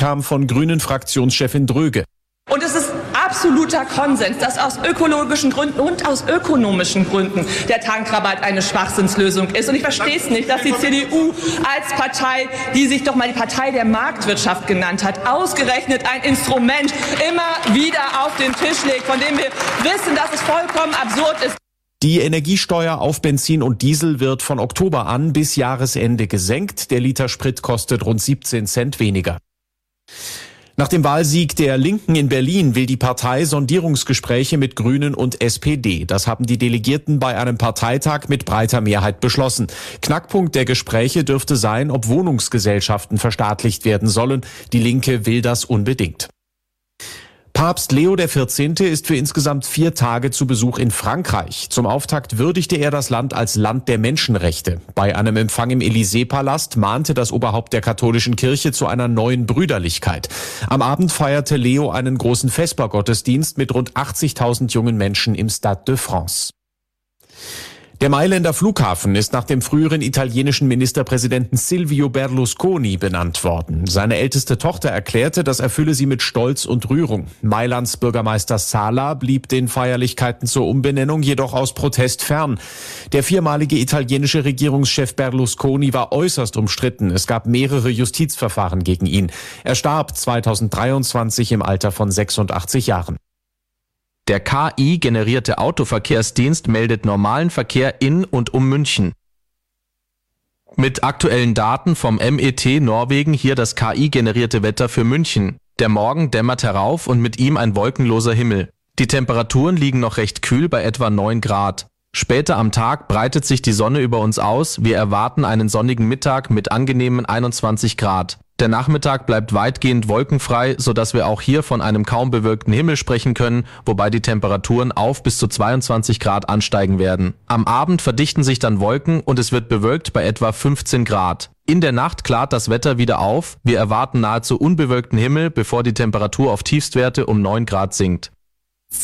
kam von Grünen-Fraktionschefin Dröge. Und es ist absoluter Konsens, dass aus ökologischen Gründen und aus ökonomischen Gründen der Tankrabatt eine Schwachsinnslösung ist. Und ich verstehe es nicht, dass die CDU als Partei, die sich doch mal die Partei der Marktwirtschaft genannt hat, ausgerechnet ein Instrument immer wieder auf den Tisch legt, von dem wir wissen, dass es vollkommen absurd ist. Die Energiesteuer auf Benzin und Diesel wird von Oktober an bis Jahresende gesenkt. Der Liter Sprit kostet rund 17 Cent weniger. Nach dem Wahlsieg der Linken in Berlin will die Partei Sondierungsgespräche mit Grünen und SPD. Das haben die Delegierten bei einem Parteitag mit breiter Mehrheit beschlossen. Knackpunkt der Gespräche dürfte sein, ob Wohnungsgesellschaften verstaatlicht werden sollen. Die Linke will das unbedingt. Papst Leo XIV. Ist für insgesamt 4 Tage zu Besuch in Frankreich. Zum Auftakt würdigte er das Land als Land der Menschenrechte. Bei einem Empfang im Élysée-Palast mahnte das Oberhaupt der katholischen Kirche zu einer neuen Brüderlichkeit. Am Abend feierte Leo einen großen Vespergottesdienst mit rund 80.000 jungen Menschen im Stade de France. Der Mailänder Flughafen ist nach dem früheren italienischen Ministerpräsidenten Silvio Berlusconi benannt worden. Seine älteste Tochter erklärte, das erfülle sie mit Stolz und Rührung. Mailands Bürgermeister Sala blieb den Feierlichkeiten zur Umbenennung jedoch aus Protest fern. Der 4-malige italienische Regierungschef Berlusconi war äußerst umstritten. Es gab mehrere Justizverfahren gegen ihn. Er starb 2023 im Alter von 86 Jahren. Der KI-generierte Autoverkehrsdienst meldet normalen Verkehr in und um München. Mit aktuellen Daten vom MET Norwegen hier das KI-generierte Wetter für München. Der Morgen dämmert herauf und mit ihm ein wolkenloser Himmel. Die Temperaturen liegen noch recht kühl bei etwa 9 Grad. Später am Tag breitet sich die Sonne über uns aus. Wir erwarten einen sonnigen Mittag mit angenehmen 21 Grad. Der Nachmittag bleibt weitgehend wolkenfrei, sodass wir auch hier von einem kaum bewölkten Himmel sprechen können, wobei die Temperaturen auf bis zu 22 Grad ansteigen werden. Am Abend verdichten sich dann Wolken und es wird bewölkt bei etwa 15 Grad. In der Nacht klart das Wetter wieder auf. Wir erwarten nahezu unbewölkten Himmel, bevor die Temperatur auf Tiefstwerte um 9 Grad sinkt.